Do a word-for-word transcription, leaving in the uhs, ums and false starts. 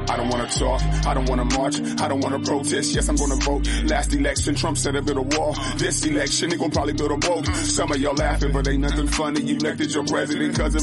I don't wanna talk, I don't wanna march, I don't wanna protest. Yes, I'm gonna vote. Last election, Trump said a bit of wall. This election, they gon' probably build a boat. Some of y'all laughing, but ain't nothing funny. You elected your president cause of